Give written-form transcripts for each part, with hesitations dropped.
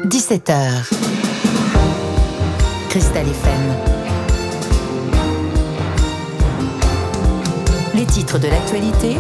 17h. Cristal FM. Les titres de l'actualité.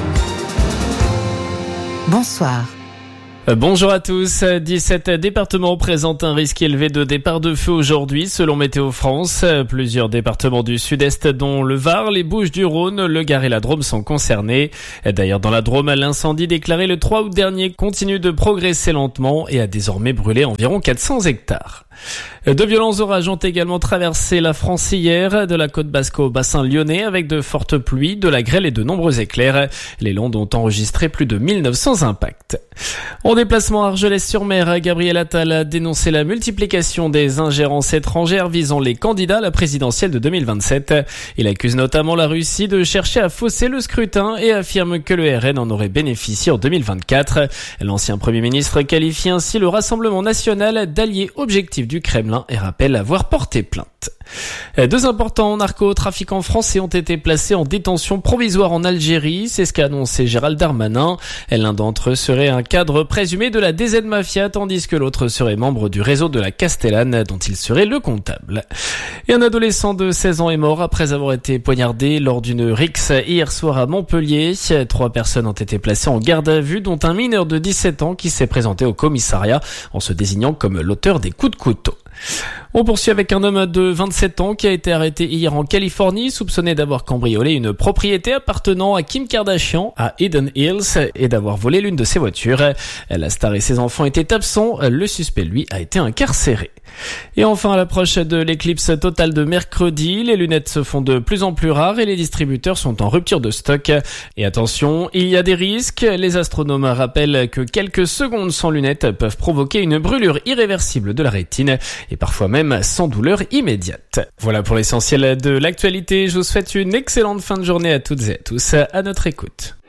Bonsoir. Bonjour à tous. 17 départements présentent un risque élevé de départ de feu aujourd'hui selon Météo France. Plusieurs départements du sud-est dont le Var, les Bouches-du-Rhône, le Gard et la Drôme sont concernés. D'ailleurs dans la Drôme, l'incendie déclaré le 3 août dernier continue de progresser lentement et a désormais brûlé environ 400 hectares. De violents orages ont également traversé la France hier, de la côte basque au bassin lyonnais avec de fortes pluies, de la grêle et de nombreux éclairs. Les Landes ont enregistré plus de 1900 impacts. En déplacement à Argelès-sur-Mer, Gabriel Attal a dénoncé la multiplication des ingérences étrangères visant les candidats à la présidentielle de 2027. Il accuse notamment la Russie de chercher à fausser le scrutin et affirme que le RN en aurait bénéficié en 2024. L'ancien Premier ministre qualifie ainsi le Rassemblement national d'allié objectif du Kremlin et rappelle avoir porté plainte. Deux importants narcotrafiquants français ont été placés en détention provisoire en Algérie, c'est ce qu'a annoncé Gérald Darmanin. L'un d'entre eux serait un cadre présumé de la DZ Mafia, tandis que l'autre serait membre du réseau de la Castellane, dont il serait le comptable. Et un adolescent de 16 ans est mort après avoir été poignardé lors d'une rixe hier soir à Montpellier. 3 personnes ont été placées en garde à vue, dont un mineur de 17 ans qui s'est présenté au commissariat en se désignant comme l'auteur des coups de couteau. On poursuit avec un homme de 27 ans qui a été arrêté hier en Californie, soupçonné d'avoir cambriolé une propriété appartenant à Kim Kardashian à Eden Hills et d'avoir volé l'une de ses voitures. La star et ses enfants étaient absents, le suspect lui a été incarcéré. Et enfin, à l'approche de l'éclipse totale de mercredi, les lunettes se font de plus en plus rares et les distributeurs sont en rupture de stock. Et attention, il y a des risques. Les astronomes rappellent que quelques secondes sans lunettes peuvent provoquer une brûlure irréversible de la rétine et parfois même sans douleur immédiate. Voilà pour l'essentiel de l'actualité. Je vous souhaite une excellente fin de journée à toutes et à tous. À notre écoute.